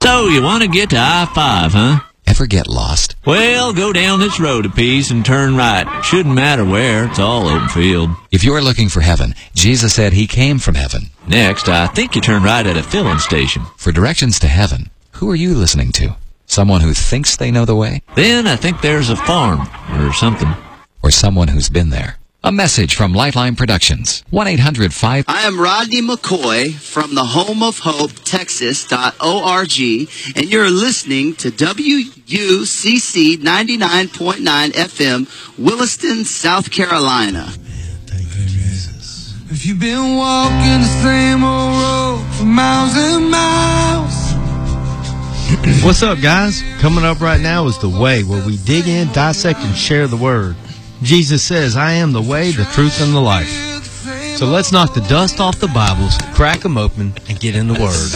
So, you want to get to I-5, huh? Ever get lost? Well, go down this road a piece and turn right. Shouldn't matter where, it's all open field. If you're looking for heaven, Jesus said he came from heaven. Next, I think you turn right at a filling station. For directions to heaven, who are you listening to? Someone who thinks they know the way? Then I think there's a farm, or something. Or someone who's been there? A message from Lifeline Productions. 1-800-5... I am Rodney McCoy from the Home of Hope, Texas.org, and you're listening to WUCC 99.9 FM, Williston, South Carolina. Thank you, Jesus. If you've been walking the same old road for miles and miles. What's up, guys? Coming up right now is The Way, where we dig in, dissect, and share the Word. Jesus says, I am the way, the truth, and the life. So let's knock the dust off the Bibles, crack them open, and get in the Word.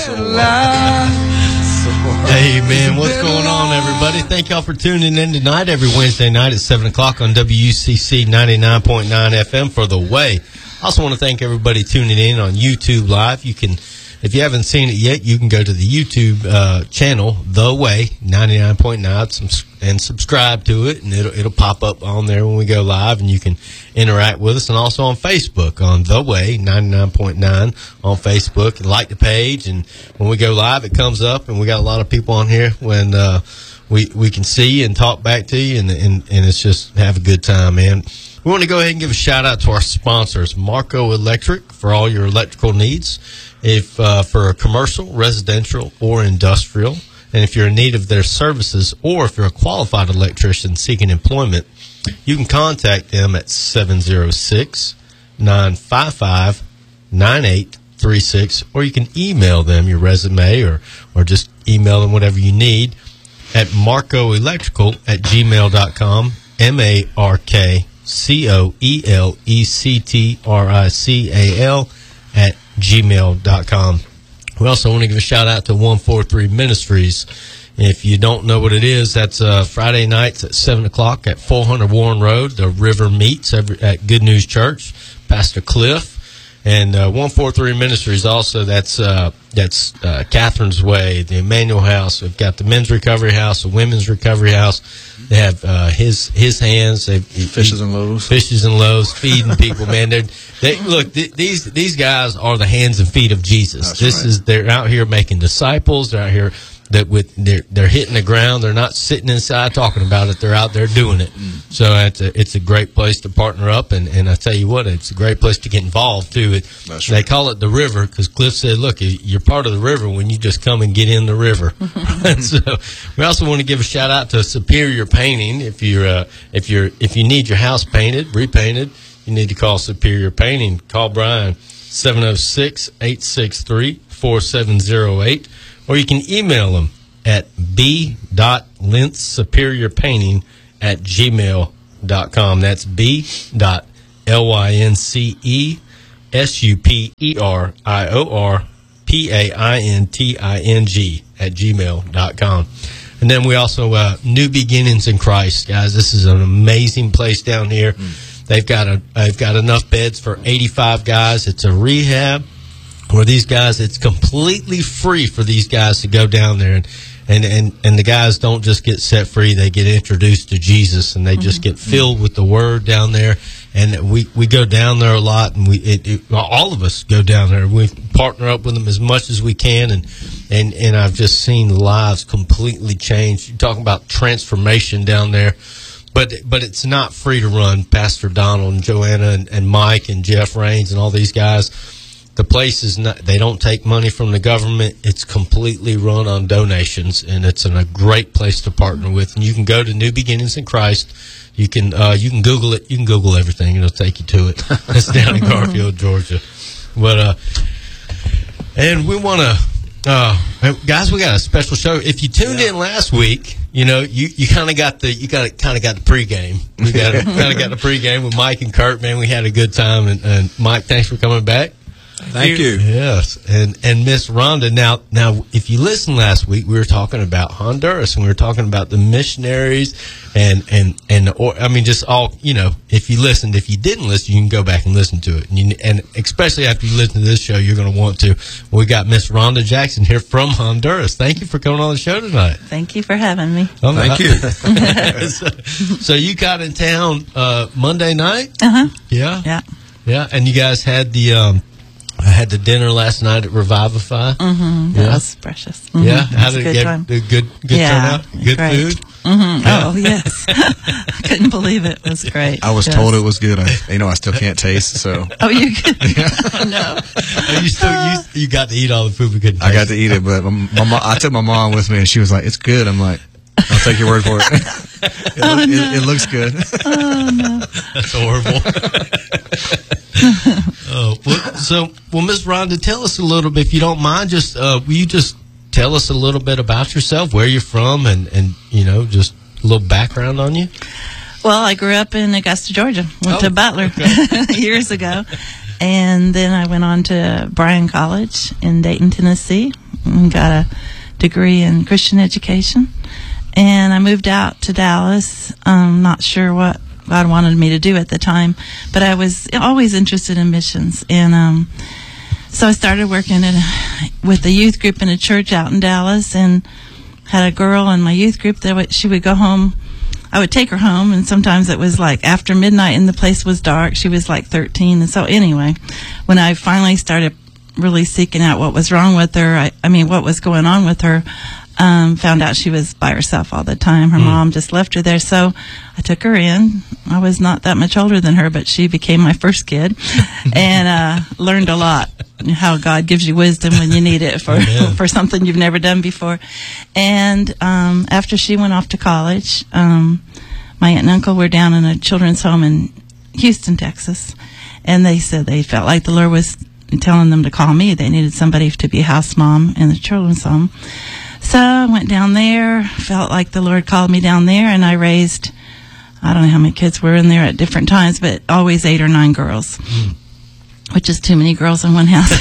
Hey, man, what's going on, everybody? Thank y'all for tuning in tonight, every Wednesday night at 7 o'clock on WUCC 99.9 FM for The Way. I also want to thank everybody tuning in on YouTube Live. You can, if you haven't seen it yet, you can go to the YouTube channel, The Way 99.9, and subscribe to it, and it'll pop up on there when we go live, and you can interact with us. And also on Facebook on The Way 99.9 on Facebook, and like the page. And when we go live, it comes up, and we got a lot of people on here when we can see you and talk back to you, and it's just have a good time, man. We want to go ahead and give a shout out to our sponsors, Marco Electric, for all your electrical needs. If for a commercial, residential, or industrial, and if you're in need of their services, or if you're a qualified electrician seeking employment, you can contact them at 706-955-9836, or you can email them your resume, or just email them whatever you need at marcoelectrical@gmail.com, marcoelectrical@gmail.com. We also want to give a shout out to 143 Ministries. If you don't know what it is, that's Friday nights at 7 o'clock at 400 Warren Road. The river meets at Good News Church. Pastor Cliff. And 143 Ministries also, that's Catherine's Way, the Emmanuel House. We've got the Men's Recovery House, the Women's Recovery House. They have his hands. Fishes and loaves, feeding people. Man, look. These guys are the hands and feet of Jesus. They're out here making disciples. They're out here they're hitting the ground. They're not sitting inside talking about it. They're out there doing it. So it's a great place to partner up, and I tell you what, it's a great place to get involved too. They call it the river because Cliff said, "Look, you're part of the river when you just come and get in the river." So we also want to give a shout out to Superior Painting. If you need your house painted, repainted, you need to call Superior Painting. Call Brian 706-863-4708. Or you can email them at b.lincsuperiorpainting@gmail.com. That's b.lincsuperiorpainting@gmail.com. And then we also, New Beginnings in Christ, guys. This is an amazing place down here. They've got enough beds for 85 guys. It's a rehab. Where these guys, it's completely free for these guys to go down there, and the guys don't just get set free; they get introduced to Jesus, and they just get filled with the Word down there. And we go down there a lot, and all of us go down there. We partner up with them as much as we can, and I've just seen lives completely change. You're talking about transformation down there. But it's not free to run. Pastor Donald and Joanna and Mike and Jeff Raines and all these guys. The place is not, they don't take money from the government. It's completely run on donations, and it's a great place to partner with. And you can go to New Beginnings in Christ. You can Google it. You can Google everything. It'll take you to it. It's down in Garfield, Georgia. But and we want to guys, we got a special show. If you tuned in last week, you kind of got the pregame. We kind of got the pregame with Mike and Kurt. Man, we had a good time. And Mike, thanks for coming back. Thank you. Yes, and Miss Rhonda. Now, if you listened last week, we were talking about Honduras, and we were talking about the missionaries, and I mean, just all, you know. If you listened, if you didn't listen, you can go back and listen to it, and especially after you listen to this show, you're going to want to. We got Miss Rhonda Jackson here from Honduras. Thank you for coming on the show tonight. Thank you for having me. Thank you. So you got in town Monday night? Yeah. Yeah, and you guys had I had the dinner last night at Revivify. Mm-hmm. That was precious. Mm-hmm. Yeah, how did it get? Time. Good turnout. Good great. food. Mm-hmm. Yeah. Oh yes, I couldn't believe it. It was great. I was told it was good. I still can't taste. So. Oh, you could? Oh, no. You got to eat all the food we couldn't taste. I got to eat it, but I took my mom with me, and she was like, "It's good." I'm like, "I'll take your word for it." It looks good. Oh no, that's horrible. Well, Ms. Rhonda, tell us a little bit, if you don't mind. Just will you just tell us a little bit about yourself, where you're from, and just a little background on you? Well, I grew up in Augusta, Georgia. Went to Butler years ago, and then I went on to Bryan College in Dayton, Tennessee, and got a degree in Christian education. And I moved out to Dallas. Not sure what God wanted me to do at the time, but I was always interested in missions. And so I started working with a youth group in a church out in Dallas, and had a girl in my youth group that she would go home. I would take her home, and sometimes it was like after midnight and the place was dark. She was like 13. And so anyway, when I finally started really seeking out what was wrong with her, what was going on with her, found out she was by herself all the time. Her mom just left her there, so I took her in. I was not that much older than her, but she became my first kid, and learned a lot. How God gives you wisdom when you need it for something you've never done before. And after she went off to college, my aunt and uncle were down in a children's home in Houston, Texas, and they said they felt like the Lord was telling them to call me. They needed somebody to be a house mom in the children's home. So I went down there, felt like the Lord called me down there, and I raised, I don't know how many kids were in there at different times, but always 8 or 9 girls, which is too many girls in one house.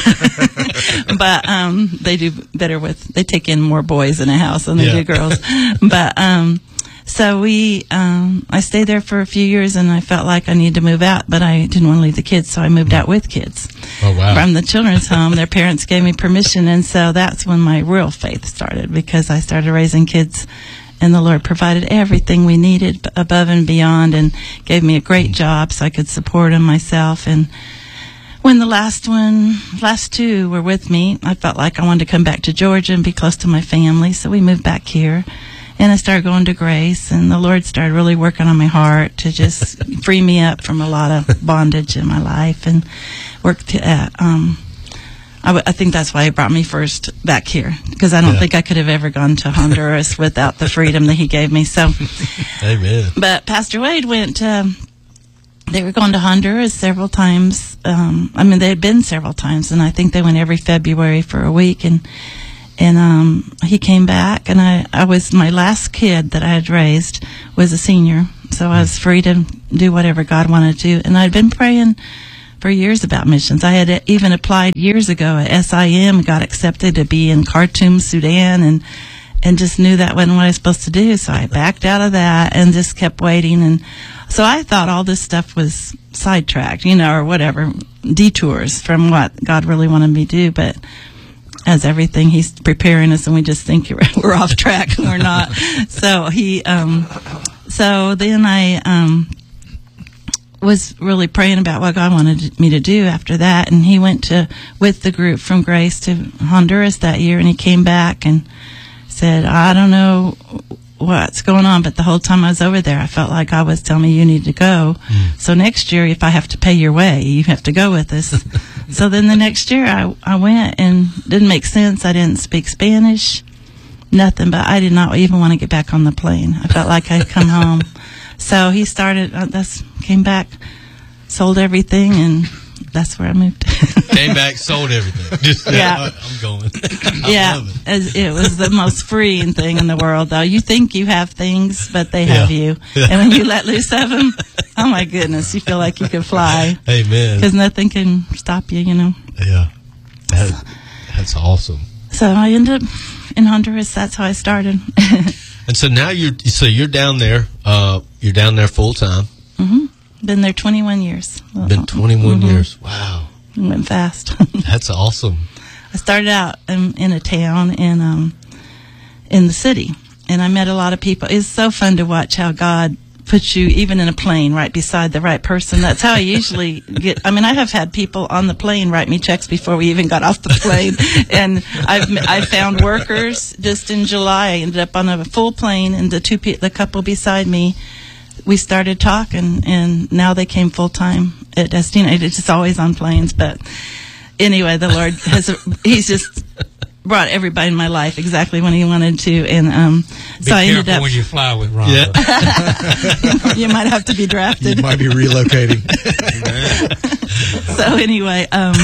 But they do better they take in more boys in a house than they do girls. But so I stayed there for a few years, and I felt like I needed to move out, but I didn't want to leave the kids, so I moved out with kids. Oh, wow. From the children's home. Their parents gave me permission, and so that's when my real faith started, because I started raising kids, and the Lord provided everything we needed above and beyond, and gave me a great job so I could support them myself. And when the last 2 were with me, I felt like I wanted to come back to Georgia and be close to my family, so we moved back here. And I started going to Grace, and the Lord started really working on my heart to just free me up from a lot of bondage in my life, and worked at, I think that's why He brought me first back here, because I don't think I could have ever gone to Honduras without the freedom that He gave me. So, Amen. But Pastor Wade went, they were going to Honduras several times. They had been several times, and I think they went every February for a week, and he came back, and I was, my last kid that I had raised was a senior, so I was free to do whatever God wanted to. And I'd been praying for years about missions. I had even applied years ago at SIM, got accepted to be in Khartoum, Sudan, and just knew that wasn't what I was supposed to do. So I backed out of that and just kept waiting. And so I thought all this stuff was sidetracked, or whatever, detours from what God really wanted me to do. But as everything, He's preparing us, and we just think we're off track, and we're not. So so then I was really praying about what God wanted me to do after that, and He went with the group from Grace to Honduras that year, and He came back and said, I don't know what's going on, but the whole time I was over there, I felt like God was telling me, you need to go. So next year, if I have to pay your way, you have to go with us. So then the next year, I went, and didn't make sense. I didn't speak Spanish, nothing, but I did not even want to get back on the plane. I felt like I'd come home. So he started, came back, sold everything, and that's where I moved. Came back, sold everything. Just, I'm going. I love it. It was the most freeing thing in the world, though. You think you have things, but they have you. And when you let loose of them, oh my goodness, you feel like you could fly. Amen. Because nothing can stop you, Yeah. That's awesome. So I ended up in Honduras. That's how I started. And so now you're down there. You're down there full time. Been there 21 years. Been 21 years. Wow. It went fast. That's awesome. I started out in a town in the city, and I met a lot of people. It's so fun to watch how God puts you even in a plane right beside the right person. That's how I usually get. I mean, I have had people on the plane write me checks before we even got off the plane, and I found workers just in July. I ended up on a full plane, and the couple beside me, we started talking, and now they came full time at Destina. It's just always on planes, but anyway, the Lord He's just brought everybody in my life exactly when He wanted to, and so I ended up. When you fly with Ron. Yeah. You might have to be drafted. You might be relocating. So anyway,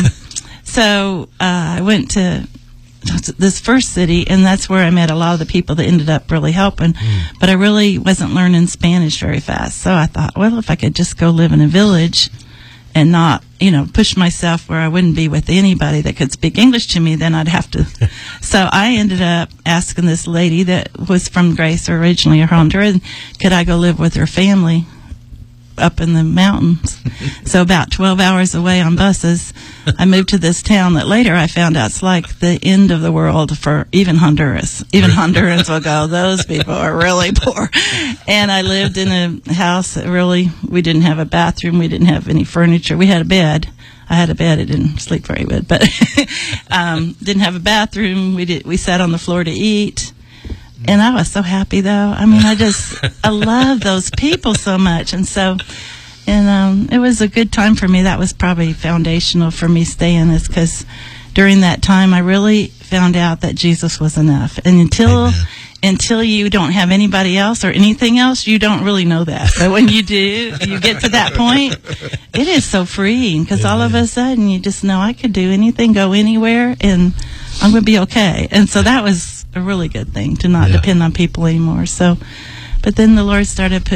I went to this first city, and that's where I met a lot of the people that ended up really helping. But I really wasn't learning Spanish very fast, so I thought, well, if I could just go live in a village and not, push myself where I wouldn't be with anybody that could speak English to me, then I'd have to. So I ended up asking this lady that was from Grace originally, or Honduras, could I go live with her family up in the mountains? So about 12 hours away on buses, I moved to this town that later I found out it's like the end of the world for even Honduras. Even Hondurans will go, those people are really poor. And I lived in a house that really, we didn't have a bathroom, we didn't have any furniture. We had a bed. I had a bed. I didn't sleep very good, but didn't have a bathroom. We sat on the floor to eat. And I was so happy, though. I mean, I love those people so much. And so, it was a good time for me. That was probably foundational for me staying, is because during that time, I really found out that Jesus was enough. And until you don't have anybody else or anything else, you don't really know that. But when you do, you get to that point, it is so freeing, because all of a sudden you just know I could do anything, go anywhere, and I'm going to be okay. And so that was a really good thing, to not depend on people anymore. So, but then the Lord started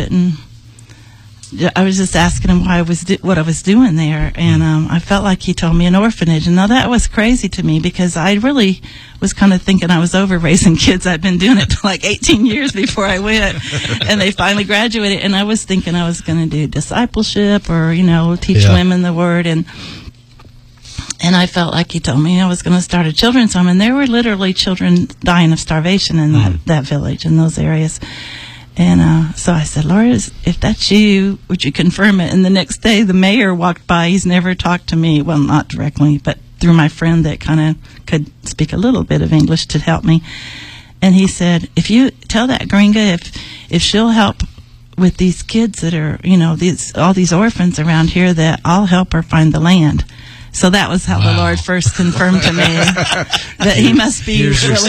I was just asking Him what I was doing there, and I felt like He told me an orphanage. And now that was crazy to me, because I really was kind of thinking I was over raising kids. I'd been doing it for like 18 years before I went, and they finally graduated, and I was thinking I was going to do discipleship or, teach women the Word, and I felt like He told me I was going to start a children's home, and there were literally children dying of starvation in that village, in those areas. And so I said, Lord, if that's you, would you confirm it? And the next day, the mayor walked by. He's never talked to me, well, not directly, but through my friend that kind of could speak a little bit of English to help me. And he said, if you tell that gringa if she'll help with these kids that are, all these orphans around here, that I'll help her find the land. So that was how the Lord first confirmed to me that He must be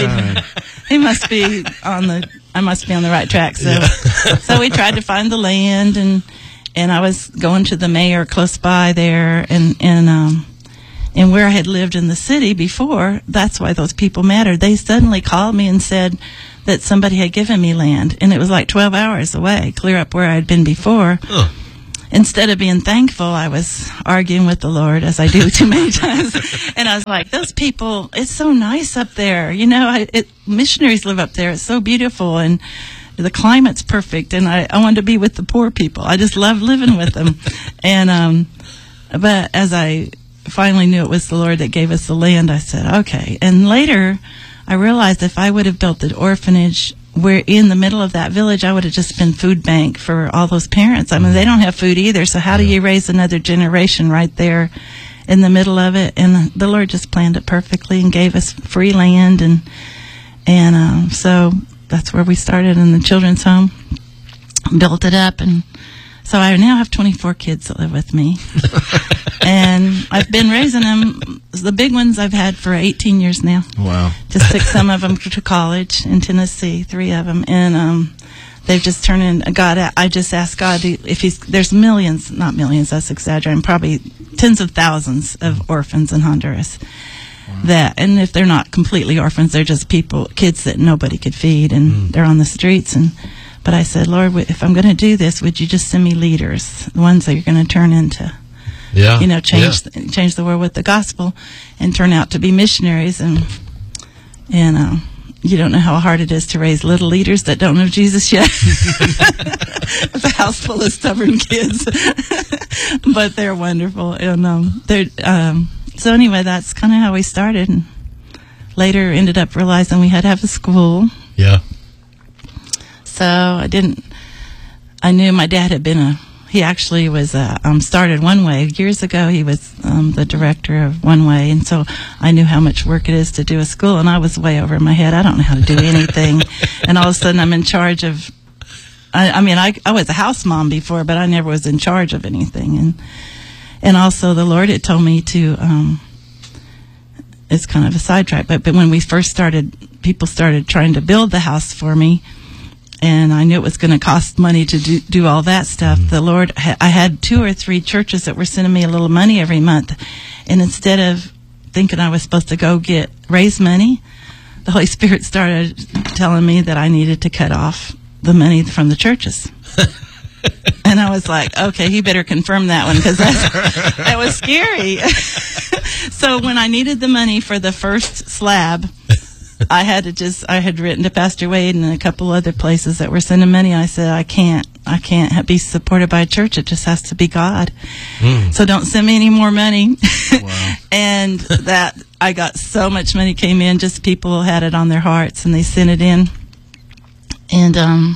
I must be on the right track. So we tried to find the land, and I was going to the mayor close by there, and where I had lived in the city before. That's why those people mattered. They suddenly called me and said that somebody had given me land, and it was like 12 hours away, clear up where I'd been before. Instead of being thankful, I was arguing with the Lord, as I do too many times. And I was like, those people, it's so nice up there. Missionaries live up there. It's so beautiful, and the climate's perfect. And I wanted to be with the poor people. I just love living with them. And but as I finally knew it was the Lord that gave us the land, I said, okay. And later, I realized if I would have built the orphanage where in the middle of that village, I would have just been food bank for all those parents. I mean, they don't have food either, so how do you raise another generation right there in the middle of it? And the Lord just planned it perfectly and gave us free land, and so that's where we started in the children's home, built it up, and so I now have 24 kids that live with me. And I've been raising them. The big ones I've had for 18 years now. Wow. Just took some of them to college in Tennessee, 3 of them. And they've just turned in God. I just asked God if there's millions, not millions, that's exaggerating, probably tens of thousands of orphans in Honduras. Wow. And if they're not completely orphans, they're just kids that nobody could feed, and they're on the streets. But I said, Lord, if I'm going to do this, would you just send me leaders, the ones that you're going to turn into Yeah. change the world with the gospel, and turn out to be missionaries. And you don't know how hard it is to raise little leaders that don't know Jesus yet. It's a house full of stubborn kids, but they're wonderful. And so anyway, that's kind of how we started. And later ended up realizing we had to have a school. Yeah. So I knew my dad had been he actually was started One Way years ago. He was the director of One Way, and so I knew how much work it is to do a school, and I was way over my head. I don't know how to do anything. And all of a sudden I'm in charge of, I was a house mom before, but I never was in charge of anything. And also the Lord had told me to, it's kind of a sidetrack, but when we first started, people started trying to build the house for me, and I knew it was going to cost money to do all that stuff. The Lord, I had 2 or 3 churches that were sending me a little money every month, and instead of thinking I was supposed to raise money, the Holy Spirit started telling me that I needed to cut off the money from the churches. And I was like, okay, he better confirm that one, because that was scary. So when I needed the money for the first slab, I had written to Pastor Wade and a couple other places that were sending money. I said, I can't be supported by a church. It just has to be God. So don't send me any more money. Wow. And that I got so much money came in, just people had it on their hearts and they sent it in. And,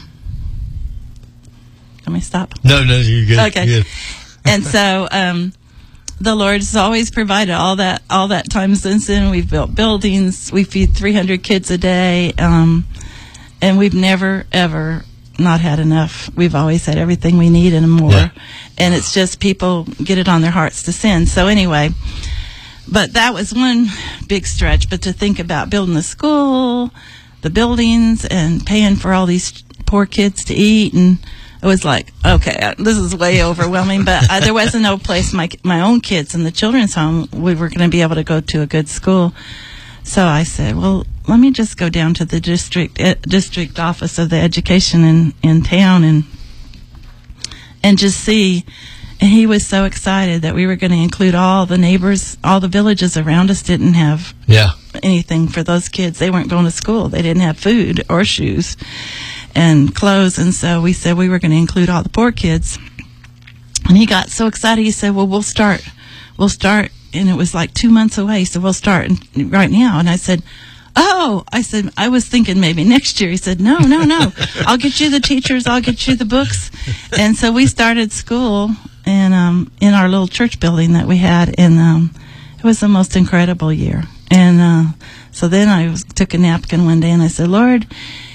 let me stop. No, you're good. Okay. You're good. And so, the Lord's always provided all that time since then. We've built buildings. We feed 300 kids a day. And we've never, ever not had enough. We've always had everything we need and more. Yeah. And it's just people get it on their hearts to send. So anyway, but that was one big stretch. But to think about building the school, the buildings, and paying for all these poor kids to eat, and it was like, okay, this is way overwhelming, but there wasn't no place my own kids in the children's home, we were going to be able to go to a good school. So I said, well, let me just go down to the district office of the education in town and just see. And he was so excited that we were going to include all the neighbors, all the villages around us didn't have anything for those kids. They weren't going to school. They didn't have food or shoes and clothes, and so we said we were going to include all the poor kids. And he got so excited, he said, well, we'll start, and it was like 2 months away. He said, we'll start right now. And I said, I was thinking maybe next year. He said, no, I'll get you the teachers, I'll get you the books. And so we started school and in our little church building that we had, and it was the most incredible year. And so then I took a napkin one day and I said, Lord,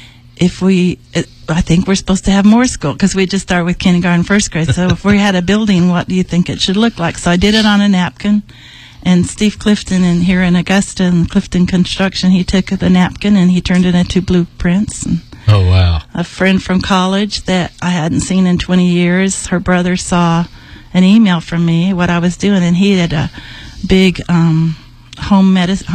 I think we're supposed to have more school, because we just started with kindergarten, first grade. So if we had a building, what do you think it should look like? So I did it on a napkin, and Steve Clifton here in Augusta and Clifton Construction, he took the napkin and he turned it into blueprints. And oh, wow. A friend from college that I hadn't seen in 20 years, her brother saw an email from me, what I was doing, and he had a big home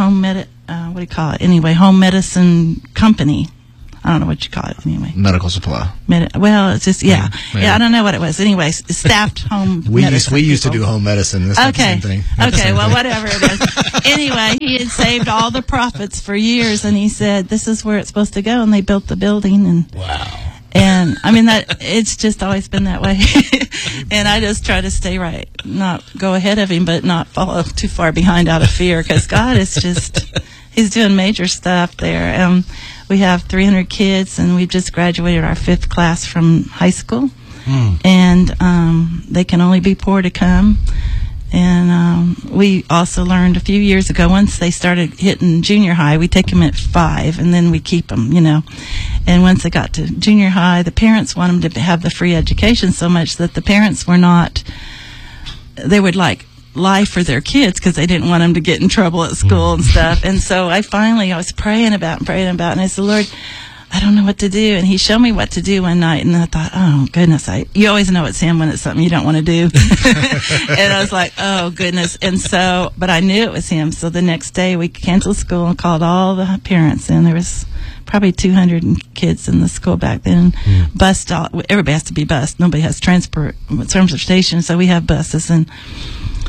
medicine company. I don't know what you call it anyway. Medical supply. Well, it's just, yeah, I don't know what it was. Anyway, staffed home medicine. We used to do home medicine. That's okay. The same thing. Okay, well, whatever it is. Anyway, he had saved all the profits for years, and he said, this is where it's supposed to go, and they built the building. And wow. And, I mean, it's just always been that way. And I just try to stay right, not go ahead of him, but not follow too far behind out of fear, because God is just, he's doing major stuff there. We have 300 kids, and we've just graduated our 5th class from high school. And they can only be poor to come. And we also learned a few years ago, once they started hitting junior high, we take them at 5, and then we keep them, And once they got to junior high, the parents want them to have the free education so much that the parents were not, they would lie for their kids because they didn't want them to get in trouble at school and stuff. And so I was praying about, and I said, Lord, I don't know what to do. And he showed me what to do one night, and I thought, oh goodness, you always know it's him when it's something you don't want to do. And I was like, oh goodness. And so, but I knew it was him. So the next day we canceled school and called all the parents, and there was probably 200 kids in the school back then. Everybody has to be bused. Nobody has transportation, so we have buses.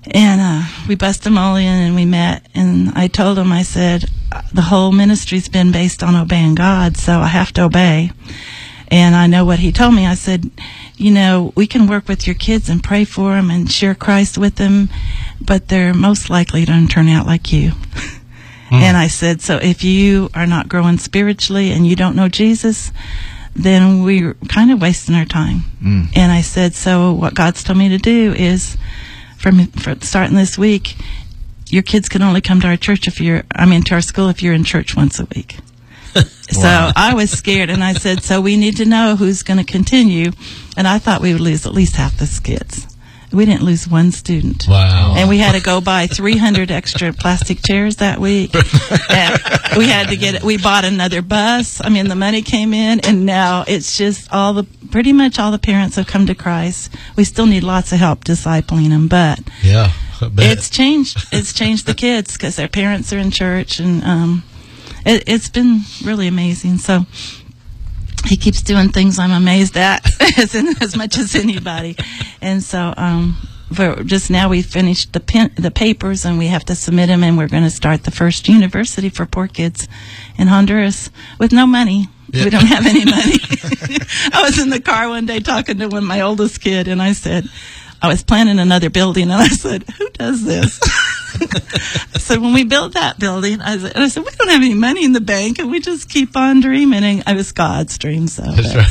And we busted them all in, and we met. And I told him, I said, the whole ministry's been based on obeying God, so I have to obey. And I know what he told me. I said, you know, we can work with your kids and pray for them and share Christ with them, but they're most likely to turn out like you. And I said, so if you are not growing spiritually and you don't know Jesus, then we're kind of wasting our time. And I said, so what God's told me to do is, from starting this week, your kids can only come to our church to our school if you're in church once a week. So I was scared, and I said, so we need to know who's going to continue. And I thought we would lose at least half the kids. We didn't lose one student. Wow. And we had to go buy 300 extra plastic chairs that week. And we bought another bus. I mean, the money came in, and now it's just pretty much all the parents have come to Christ. We still need lots of help discipling them, but yeah, it's changed. It's changed the kids because their parents are in church, and it's been really amazing. So he keeps doing things I'm amazed at as much as anybody. And so for just now we finished the papers, and we have to submit them, and we're going to start the first university for poor kids in Honduras with no money. Yeah. We don't have any money. I was in the car one day talking to my oldest kid, and I said, I was planning another building, and I said, who does this? I said, when we built that building, I said, we don't have any money in the bank, and we just keep on dreaming. And it was God's dream. So,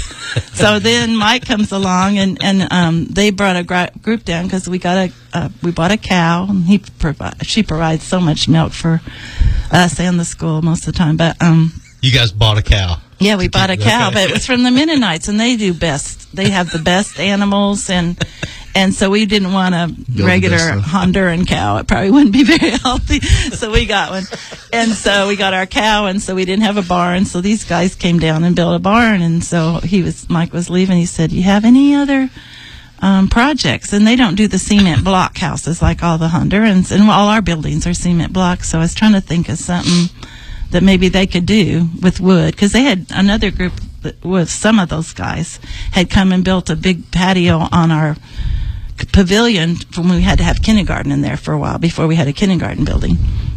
so then Mike comes along, and they brought a group down because we bought a cow, and she provides so much milk for us and the school most of the time. But you guys bought a cow. Yeah, we bought a cow, but it was from the Mennonites, and they do best. They have the best animals, and so we didn't want a regular Honduran cow. It probably wouldn't be very healthy. So we got one. And so we got our cow, and so we didn't have a barn. So these guys came down and built a barn. And so Mike was leaving. He said, you have any other projects? And they don't do the cement block houses like all the Hondurans. And all our buildings are cement blocks. So I was trying to think of something that maybe they could do with wood. Because they had another group with some of those guys had come and built a big patio on our pavilion when we had to have kindergarten in there for a while before we had a kindergarten building.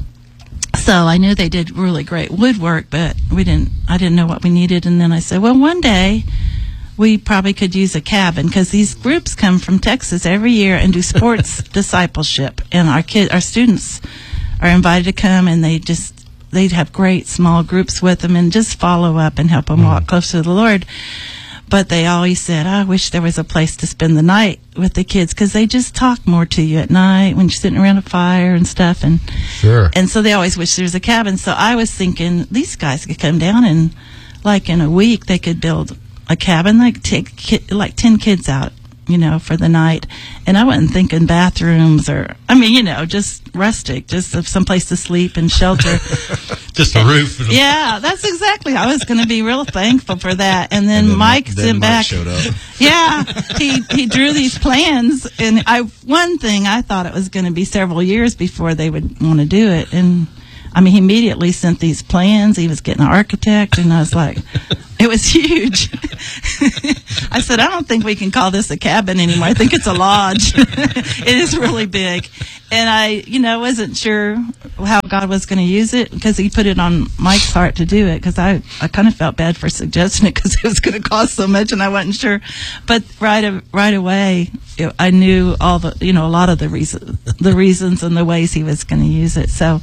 So I knew they did really great woodwork, but I didn't know what we needed. And then I said, well, one day we probably could use a cabin, because these groups come from Texas every year and do sports discipleship, and our students are invited to come, and they'd have great small groups with them and just follow up and help them walk closer to the Lord. But they always said, I wish there was a place to spend the night with the kids, because they just talk more to you at night when you're sitting around a fire and stuff. And sure. And so they always wish there was a cabin. So I was thinking these guys could come down, and like in a week they could build a cabin, like take 10 kids out, for the night. And I wasn't thinking bathrooms just rustic, just some place to sleep and shelter. Just a roof. Yeah, that's exactly. I was going to be real thankful for that. And then Mike sent back. Showed up. Yeah, he drew these plans, and one thing I thought it was going to be several years before they would want to do it. And he immediately sent these plans. He was getting an architect, and I was like, it was huge. I said, I don't think we can call this a cabin anymore. I think it's a lodge. It is really big. And I, wasn't sure how God was going to use it, because he put it on Mike's heart to do it, because I kind of felt bad for suggesting it, because it was going to cost so much, and I wasn't sure. But right away, I knew all the, a lot of the reasons and the ways he was going to use it. So,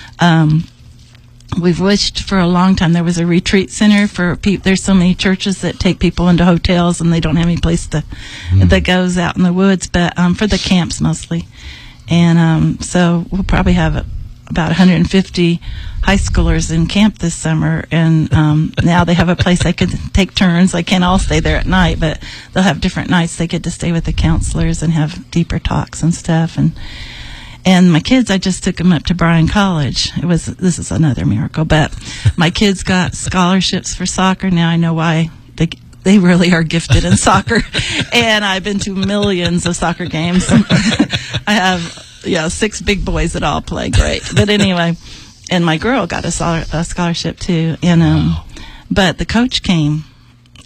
we've wished for a long time. There was a retreat center for people. There's so many churches that take people into hotels, and they don't have any place that goes out in the woods, but for the camps mostly. And so we'll probably have about 150 high schoolers in camp this summer, and now they have a place they could take turns. They can't all stay there at night, but they'll have different nights they get to stay with the counselors and have deeper talks and stuff. And my kids, I just took them up to Bryan College. This is another miracle, but my kids got scholarships for soccer. Now I know why they really are gifted in soccer. And I've been to millions of soccer games. I have, 6 big boys that all play great. But anyway, and my girl got a scholarship too. And, but the coach came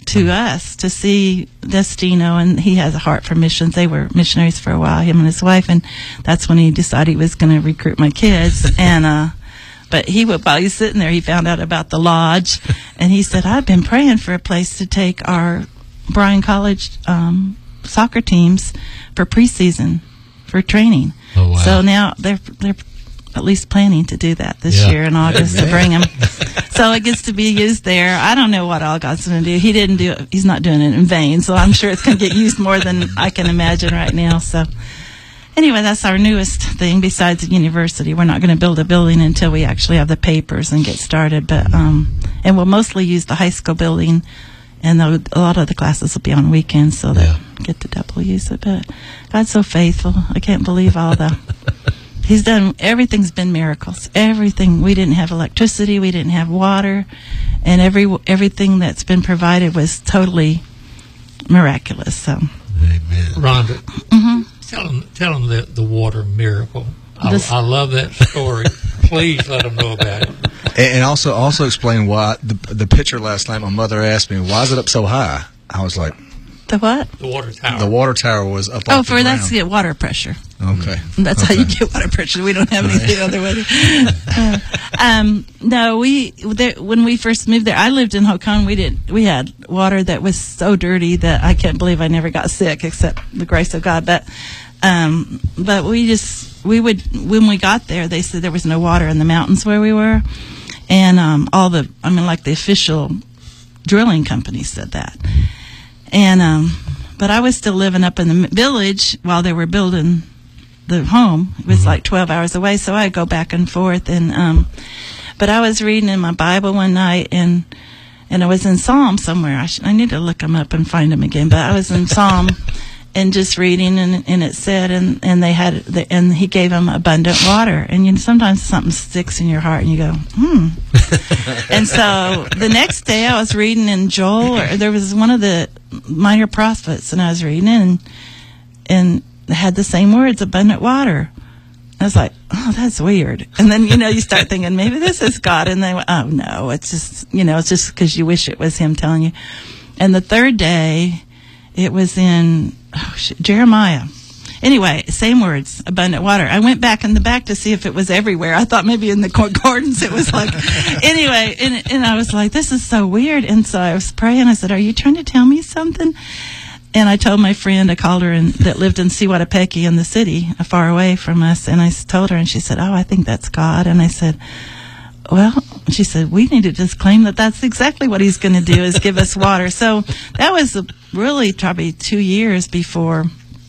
to us to see Destino, and he has a heart for missions. They were missionaries for a while, him and his wife, and that's when he decided he was going to recruit my kids. And but while he's sitting there, he found out about the lodge, and he said, "I've been praying for a place to take our Bryan College soccer teams for preseason for training." Oh, wow. So now they're at least planning to do that this year in August to bring him. So it gets to be used there. I don't know what all God's going to do. He didn't do it. He's not doing it in vain. So I'm sure it's going to get used more than I can imagine right now. So anyway, that's our newest thing besides the university. We're not going to build a building until we actually have the papers and get started. But and we'll mostly use the high school building, and a lot of the classes will be on weekends, so they get to double use it. But God's so faithful. I can't believe all the... He's done, everything's been miracles. Everything. We didn't have electricity, we didn't have water, and everything that's been provided was totally miraculous. So, Amen. Rhonda, tell them the water miracle. I love that story. Please let them know about it. And also explain why the picture last night. My mother asked me, "Why is it up so high?" I was like, "The what?" The water tower. The water tower was up. Oh, for that's to get water pressure. Okay, that's how you get water pressure. We don't have anything other way. No, when we first moved there, I lived in Hocon. We had water that was so dirty that I can't believe I never got sick, except the grace of God. But we would when we got there, they said there was no water in the mountains where we were, and like the official drilling company said that. And but I was still living up in the village while they were building the home. It was like 12 hours away, so I'd go back and forth. And but I was reading in my Bible one night, and I was in Psalm somewhere. I need to look them up and find them again. But I was in Psalm and just reading, and it said, and they had, and he gave them abundant water. And sometimes something sticks in your heart, and you go, And so the next day I was reading in Joel, or there was one of the minor prophets, and I was reading and it had the same words, abundant water. I was like, oh, that's weird. And then, you start thinking, maybe this is God. And they went, oh, no, it's just, it's just because you wish it was him telling you. And the third day, it was in Jeremiah. Anyway, same words, abundant water. I went back in the back to see if it was everywhere. I thought maybe in the concordance it was like, anyway, and I was like, this is so weird. And so I was praying. I said, are you trying to tell me something? And I told my friend, I called her, that lived in Siwatapeki in the city, far away from us. And I told her, and she said, oh, I think that's God. And I said, well, she said, we need to just claim that that's exactly what he's going to do, is give us water. So that was really probably 2 years before,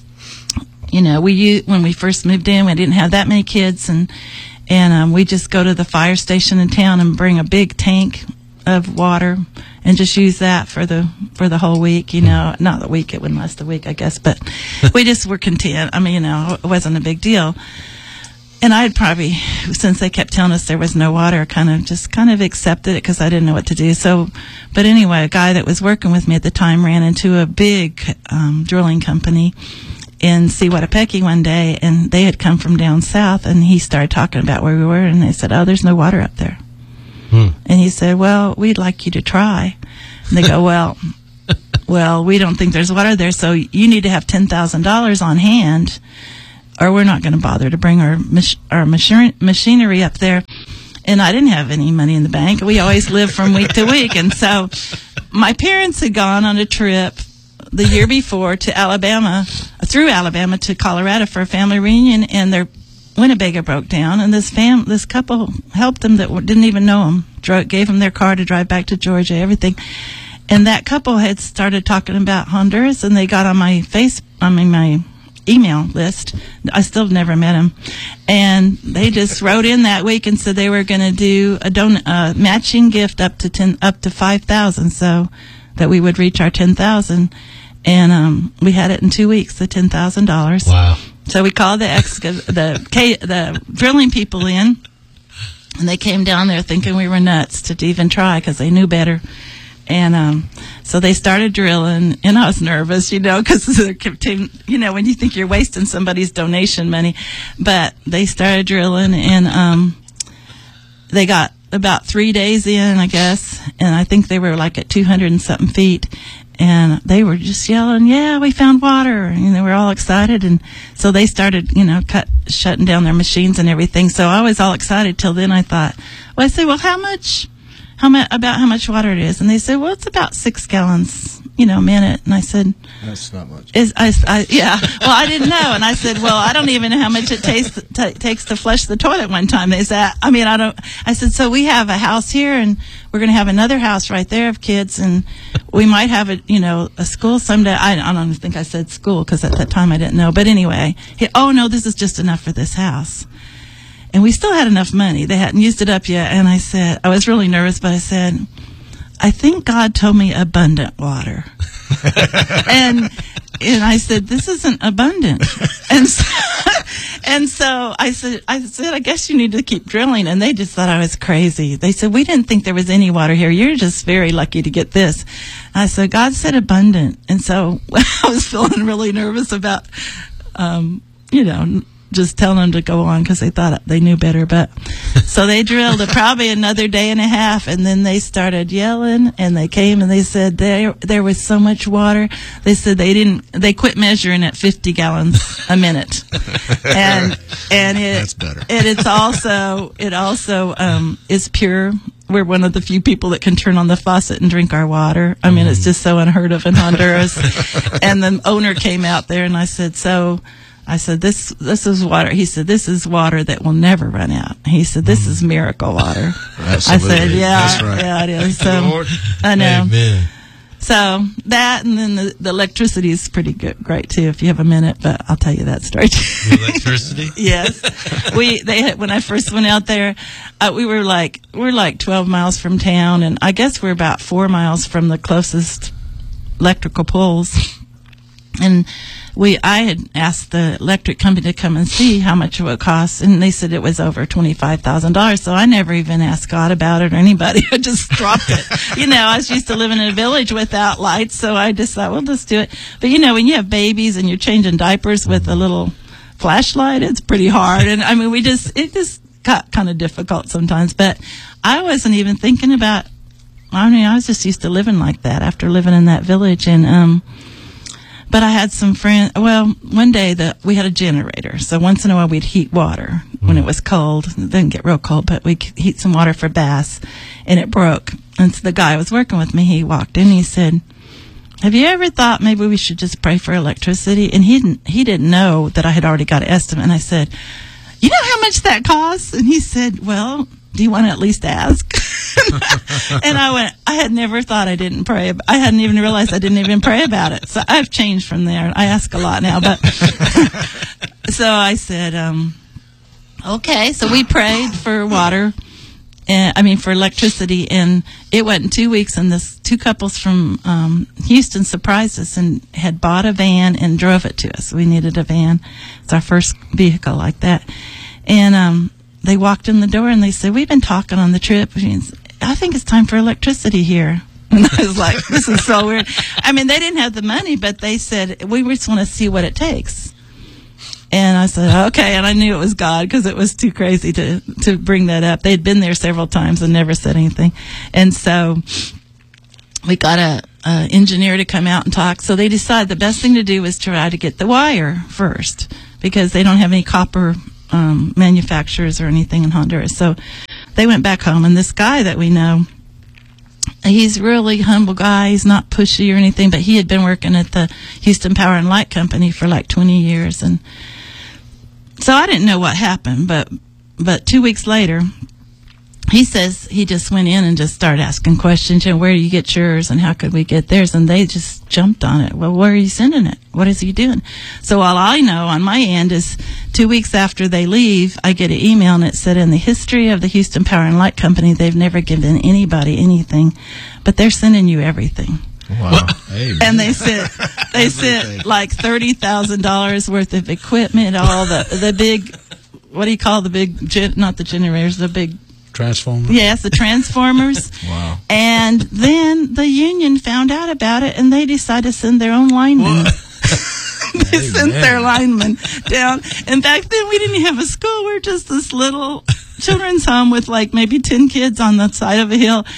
when we first moved in, we didn't have that many kids, and we just go to the fire station in town and bring a big tank of water and just use that for the whole week. Not the week, it wouldn't last a week, I guess, but we just were content. It wasn't a big deal. And I'd probably, since they kept telling us there was no water, kind of accepted it because I didn't know what to do. So, but anyway, a guy that was working with me at the time ran into a big drilling company in Siwatapeki one day, and they had come from down south, and he started talking about where we were, and they said, oh, there's no water up there. And he said, well, we'd like you to try. And they go, well, we don't think there's water there, so you need to have $10,000 on hand, or we're not going to bother to bring our machinery up there. And I didn't have any money in the bank. We always lived from week to week. And so my parents had gone on a trip the year before to through Alabama to Colorado for a family reunion, and their Winnebago broke down, and this couple helped them that didn't even know them, gave them their car to drive back to Georgia, everything. And that couple had started talking about Honduras, and they got on my my email list. I still never met them, and they just wrote in that week and said they were going to do a matching gift up to $5,000, so that we would reach our $10,000. And we had it in 2 weeks, the $10,000. Wow! So we called the drilling people in, and they came down there thinking we were nuts to even try because they knew better. And so they started drilling, and I was nervous, because when you think you're wasting somebody's donation money. But they started drilling, and they got about 3 days in, I guess, and I think they were like at 200 and something feet. And they were just yelling, "Yeah, we found water!" And they were all excited, and so they started, shutting down their machines and everything. So I was all excited till then. I thought, well, I said, "Well, how much water it is?" And they said, "Well, it's about 6 gallons, a minute." And I said, "That's not much." Yeah. Well, I didn't know, and I said, "Well, I don't even know how much it takes to flush the toilet one time." They said, I said, "So we have a house here, and we're going to have another house right there of kids, and we might have a school someday." I don't think I said school because at that time I didn't know. But anyway, no, this is just enough for this house. And we still had enough money. They hadn't used it up yet. And I said, I was really nervous, but I said, "I think God told me abundant water." and I said, "This isn't abundant." And so I said, "I guess you need to keep drilling." And they just thought I was crazy. They said, "We didn't think there was any water here. You're just very lucky to get this." I said, "God said abundant." And so I was feeling really nervous about, just telling them to go on because they thought they knew better. But so they drilled probably another day and a half, and then they started yelling, and they came and they said there was so much water. They said they quit measuring at 50 gallons a minute. and That's better. And it also is pure. We're one of the few people that can turn on the faucet and drink our water. I mean, it's just so unheard of in Honduras. And the owner came out there, and I said, "This is water." He said, "This is water that will never run out." He said, "This is miracle water." Absolutely. I said, "Yeah, that's right. Yeah, it is." So I know. Amen. So that, and then the electricity is pretty great too. If you have a minute, but I'll tell you that story too. The electricity? Yes, when I first went out there, we're like 12 miles from town, and I guess we're about 4 miles from the closest electrical poles. And I had asked the electric company to come and see how much it would cost, and they said it was over $25,000. So I never even asked God about it or anybody. I just dropped it. I was used to living in a village without lights, so I just thought, well, let's do it. But when you have babies and you're changing diapers with a little flashlight, it's pretty hard. And I mean, it just got kind of difficult sometimes. But I wasn't even thinking about. I was just used to living like that after living in that village, and but I had some friends. Well, one day we had a generator, so once in a while we'd heat water when it was cold. It didn't get real cold, but we could heat some water for baths, and it broke. And so the guy who was working with me, he walked in, he said, "Have you ever thought maybe we should just pray for electricity?" And he didn't know that I had already got an estimate. And I said, "You know how much that costs?" And he said, "Well, do you want to at least ask?" And I went, I had never thought I didn't pray. I hadn't even realized I didn't even pray about it. So I've changed from there. I ask a lot now. But so I said, okay. So we prayed for water. For electricity. And it wasn't 2 weeks, and this 2 couples from Houston surprised us and had bought a van and drove it to us. We needed a van. It's our first vehicle like that. And they walked in the door and they said, "We've been talking on the trip. I think it's time for electricity here." And I was like, this is so weird. I mean, they didn't have the money, but they said, "We just want to see what it takes." And I said, okay. And I knew it was God because it was too crazy to bring that up. They'd been there several times and never said anything. And so we got a engineer to come out and talk. So they decided the best thing to do was try to get the wire first because they don't have any copper manufacturers or anything in Honduras. So they went back home, and this guy that we know, he's a really humble guy. He's not pushy or anything, but he had been working at the Houston Power and Light Company for like 20 years. And so I didn't know what happened, but 2 weeks later, he says he just went in and just started asking questions. Where do you get yours, and how could we get theirs? And they just jumped on it. Well, where are you sending it? What is he doing? So all I know on my end is 2 weeks after they leave, I get an email, and it said, "In the history of the Houston Power and Light Company, they've never given anybody anything, but they're sending you everything." Wow. Hey, and they sent like $30,000 worth of equipment, all the big, what do you call the big, not the generators, the big transformers? Yes, the transformers. Wow. And then the union found out about it, and they decided to send their own linemen. They sent their linemen down. And back then we didn't have a school. We were just this little children's home with like maybe 10 kids on the side of a hill.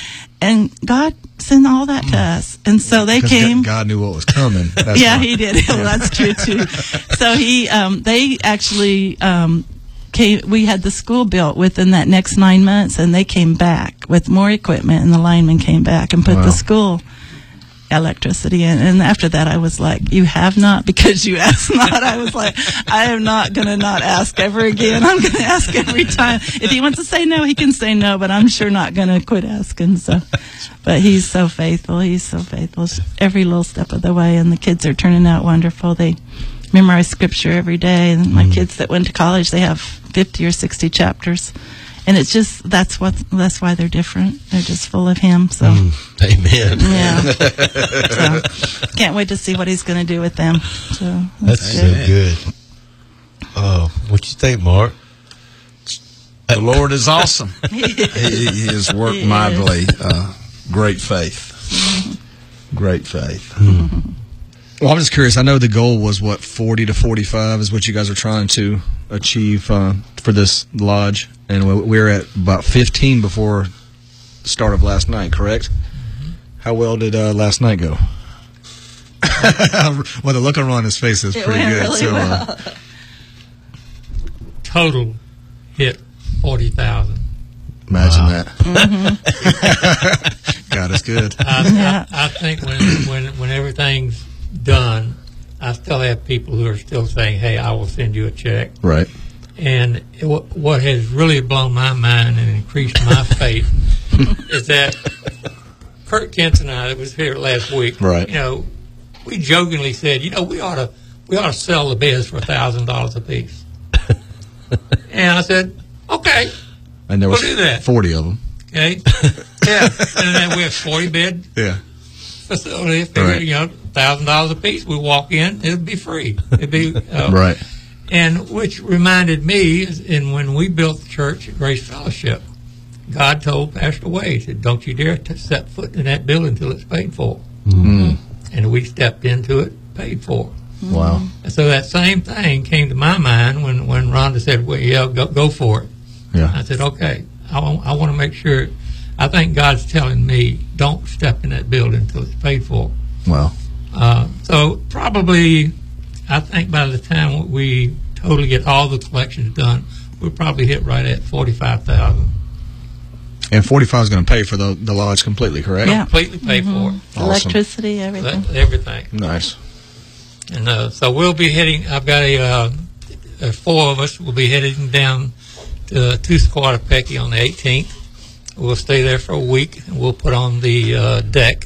And God sent all that to us. And so they 'Cause came. God knew what was coming. That's Yeah, why. he did. Well, that's true too. So they actually came. We had the school built within that next 9 months, and they came back with more equipment, and the linemen came back and put Wow. the school electricity in. And after that, I was like, "You have not, because you asked not." I was like, "I am not going to not ask ever again. I'm going to ask every time. If he wants to say no, he can say no, but I'm sure not going to quit asking." So, but he's so faithful. He's so faithful every little step of the way, and the kids are turning out wonderful. They memorize scripture every day, and my kids that went to college, they have 50 or 60 chapters. And it's just, that's why they're different. They're just full of him. So, Amen. yeah. So, can't wait to see what he's going to do with them. So That's so good. Oh, what you think, Mark? The Lord is awesome. He has worked He mightily. Great faith. Great faith. Well, I'm just curious. I know the goal was, 40 to 45 is what you guys are trying to achieve for this lodge. And we're at about 15 before the start of last night, correct? How well did last night go? Well, the look on his face is It pretty went good. really So, well. Total hit 40,000. imagine that. God is good. I think when everything's done, I still have people who are still saying, "Hey, I will send you a check." Right. And what has really blown my mind and increased my faith is that Kurt Kentz and I, that was here last week, Right. we jokingly said, we ought to sell the beds for $1,000 a piece. And I said, okay, And there was We'll do that. 40 of them. okay, yeah, and then we have 40 bed Yeah. facility. Right. $1,000 a piece. We walk in, it'd be free. It'd be Right. And which reminded me, and when we built the church at Grace Fellowship, God told Pastor Wade, he said, "Don't you dare to step foot in that building until it's paid for." Mm. And we stepped into it, paid for. Wow. And so that same thing came to my mind when Rhonda said, "Well, yeah, go for it." Yeah. I said, "Okay, I want to make sure." I think God's telling me, don't step in that building until it's paid for. Wow. So probably, I think by the time we totally get all the collections done, we'll probably hit right at 45,000. And 45 is going to pay for the lodge completely, correct? Yeah. Completely paid for it. Awesome. Electricity, everything. Everything. Nice. And so we'll be heading, I've got four of us will be heading down to Tuscaloosa on the 18th. We'll stay there for a week, and we'll put on the deck.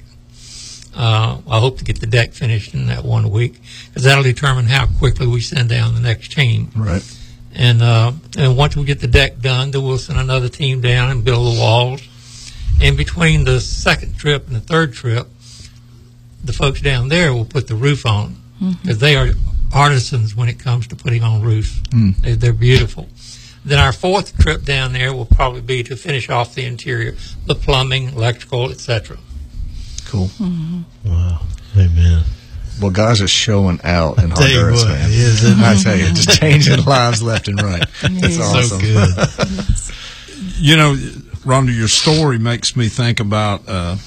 I hope to get the deck finished in that 1 week, because that'll determine how quickly we send down the next team. Right. And once we get the deck done, then we'll send another team down and build the walls. And between the second trip and the third trip, the folks down there will put the roof on, because they are artisans when it comes to putting on roofs. They're beautiful. Then our fourth trip down there will probably be to finish off the interior, the plumbing, electrical, etc. Cool. Wow. Amen. Well, guys are showing out in Tell you Honduras, what, man. he is, isn't he? I tell you, just changing lives left and right. It's awesome. So good. Rhonda, your story makes me think about a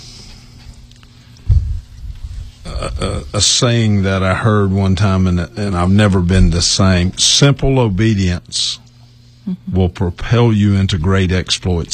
saying that I heard one time, and I've never been the same. Simple obedience will propel you into great exploits